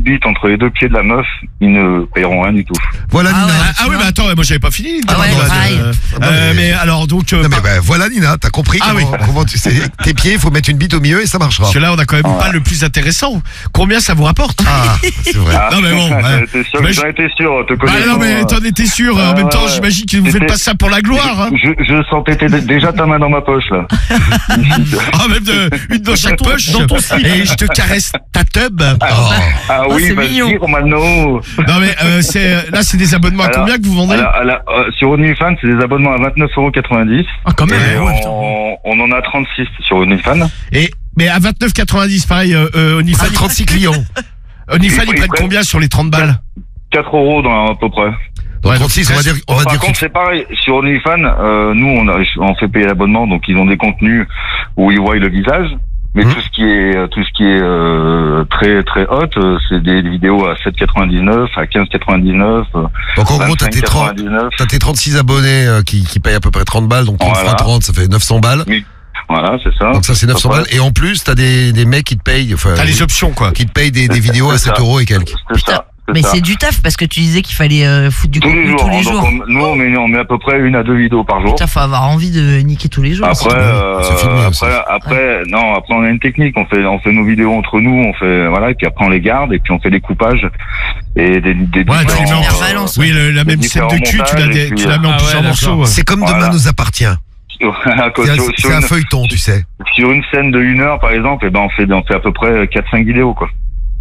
bite entre les deux pieds de la meuf, ils ne paieront rien du tout. Voilà Nina. Ah oui, mais attends, moi j'avais pas fini. pareil. Mais alors donc. Non mais voilà Nina, t'as compris comment tu sais. Tes pieds, il faut mettre une bite au milieu et ça marchera. Parce que là, on a quand même pas le plus intéressant. Combien ça vous rapporte? Ah, c'est vrai. Non mais bon. J'en étais sûr, te connaissant. Non mais t'en étais sûr. En même temps, j'imagine que vous faites pas ça pour la gloire. Hein. Je sentais déjà ta main dans ma poche là. Même une dans chaque poche. Et je te caresse ta tub. Ah oui, vas-y Romano. Non mais là c'est des abonnements à combien que vous vendez? Sur OnlyFans, c'est des abonnements à 29,90 €. Ah quand même. On en a 36 sur OnlyFans. Mais à 29,90 pareil, OnlyFans 36 clients. OnlyFans ils prennent combien sur les 30 balles? 4 € à peu près. Donc 36, on va par dire. contre, c'est pareil. Sur OnlyFans, nous, on fait payer l'abonnement, donc ils ont des contenus où ils voient le visage. Mais tout ce qui est très très hot, c'est des vidéos à 7,99, à 15,99. Donc en gros, t'as tes 36 abonnés qui payent à peu près 30 balles, donc 30 fois 30, ça fait 900 balles. Mais, voilà, c'est ça. Donc ça, c'est 900 balles. Et en plus, t'as des mecs qui te payent. T'as les options, quoi. Qui te payent des vidéos à 7 € et quelques. C'est ça. Mais c'est du taf parce que tu disais qu'il fallait foutre du contenu tous les jours. Nous, on met à peu près 1 à 2 vidéos par jour. Putain, faut avoir envie de niquer tous les jours. Après, on a une technique. On fait nos vidéos entre nous. On fait et puis après on les garde et puis on fait des coupages et des tu les mets en oui, la même scène de cul, tu la mets en plusieurs morceaux. C'est comme Demain nous apparttit. C'est un feuilleton, tu sais. Sur une scène de 1 heure, par exemple, on fait à peu près 4-5 vidéos, quoi.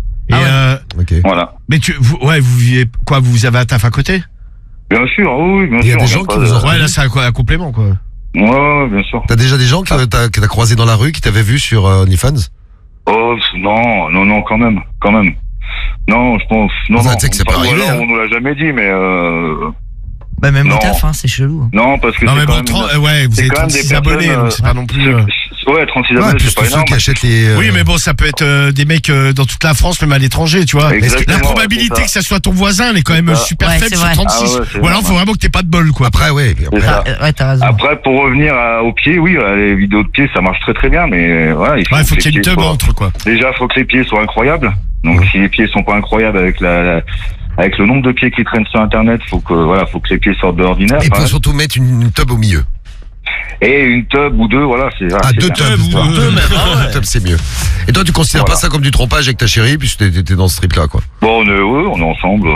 Et voilà. Mais vous vivez quoi? Vous avez un taf à côté? Bien sûr, oui, bien sûr. Il y a des gens qui vous ont. Ouais, là c'est un complément, quoi. Ouais, bien sûr. T'as déjà des gens que t'as croisés dans la rue qui t'avaient vu sur OnlyFans? Oh non, quand même. Non, je pense. Non, tu sais que ça peut arriver. On nous l'a jamais dit, mais. Bah même au taf, c'est chelou. Non, parce que non, mais bon, vous avez 36 abonnés, donc c'est pas non plus. Ouais, 36 abonnés, c'est pas énorme. Qui achètent les. Oui, mais bon, ça peut être des mecs dans toute la France, même à l'étranger, tu vois. La probabilité que ça soit ton voisin, elle est quand même super faible sur 36. Ou alors, faut vraiment que t'aies pas de bol, quoi. Après, ouais, t'as raison. Après, pour revenir aux pieds, oui, les vidéos de pieds, ça marche très très bien, mais voilà. Il faut qu'il y ait une tub entre, quoi. Déjà, il faut que les pieds soient incroyables. Donc, si les pieds sont pas incroyables avec le nombre de pieds qui traînent sur Internet, faut que les pieds sortent de l'ordinaire. Et faut surtout mettre une tub au milieu. Et une tub ou deux, voilà, c'est. Deux tubs ou deux, même. Une tub, c'est mieux. Et toi, tu considères pas ça comme du trompage avec ta chérie, puisque t'es dans ce trip-là, quoi? Bon, on est ensemble.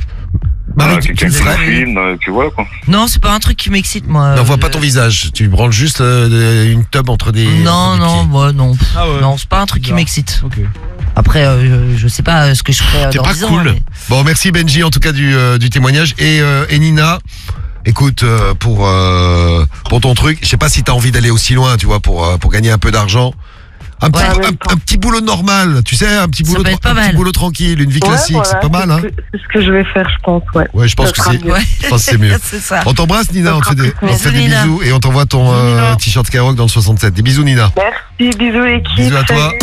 Tu le ferais? Tu vois, quoi. Non, c'est pas un truc qui m'excite, moi. Non, vois pas ton visage. Tu branles juste une tub entre des. Non, non, c'est pas un truc qui m'excite. Ok. Après, je sais pas ce que je ferais dans 10 ans. Cool. Bon, merci Benji, en tout cas, du témoignage. Et Nina, écoute, pour ton truc, je sais pas si t'as envie d'aller aussi loin, tu vois, pour gagner un peu d'argent. Un petit boulot normal, tu sais, un petit boulot tranquille, une vie classique, voilà, c'est pas mal, hein. C'est ce que je vais faire, je pense, ouais. Ouais, je pense que c'est mieux. C'est ça. On t'embrasse, Nina, on te fait des bisous et on t'envoie ton t-shirt Skyrock dans le 67. Des bisous, Nina. Merci, bisous l'équipe. Bisous à toi.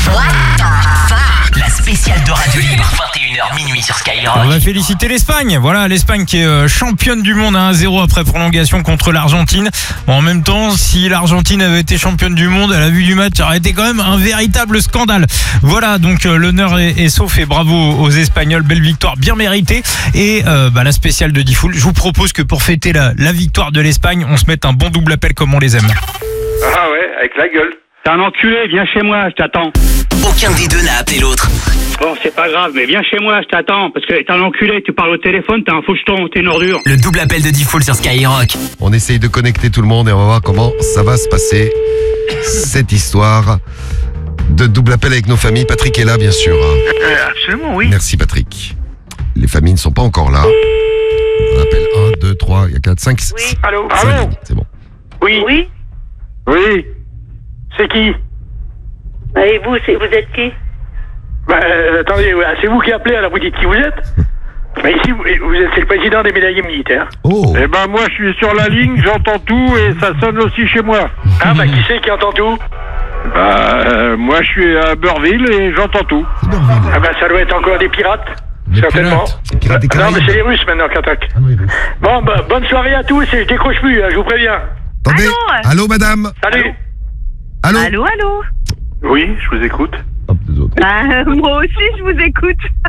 La spéciale de Radio Libre, 21h minuit sur Skyrock. On va féliciter l'Espagne. Voilà, l'Espagne qui est championne du monde à 1-0 après prolongation contre l'Argentine. Bon, en même temps, si l'Argentine avait été championne du monde à la vue du match, ça aurait été quand même un véritable scandale. Voilà, donc l'honneur est sauf et bravo aux Espagnols. Belle victoire, bien méritée. Et la spéciale de Diffoul, je vous propose que pour fêter la victoire de l'Espagne, on se mette un bon double appel comme on les aime. Ah ouais, avec la gueule. T'es un enculé, viens chez moi, je t'attends. Aucun des deux n'a appelé l'autre. Bon, c'est pas grave, mais viens chez moi, je t'attends. Parce que t'es un enculé, tu parles au téléphone, t'es un faucheton, t'es une ordure. Le double appel de Diffoul sur Skyrock. On essaye de connecter tout le monde et on va voir comment ça va se passer, cette histoire de double appel avec nos familles. Patrick est là, bien sûr. Absolument, oui. Merci, Patrick. Les familles ne sont pas encore là. On appelle 1, 2, 3, il y a 4, 5, 6. Oui, allô. C'est bon. Oui. Oui. Oui. C'est qui? Et vous êtes qui? Attendez, c'est vous qui appelez, alors vous dites qui vous êtes? Mais ici, c'est le président des médaillés militaires. Oh. Eh ben, moi, je suis sur la ligne, j'entends tout et ça sonne aussi chez moi. Ah, qui c'est qui entend tout? Moi, je suis à Beurville et j'entends tout. Ah, ça doit être encore des pirates. Certainement. Non, mais c'est les Russes maintenant qui attaquent. Bon, bonne soirée à tous et je décroche plus, je vous préviens. Attendez. Allô, madame. Salut. Allô. Oui, je vous écoute. Moi aussi, je vous écoute.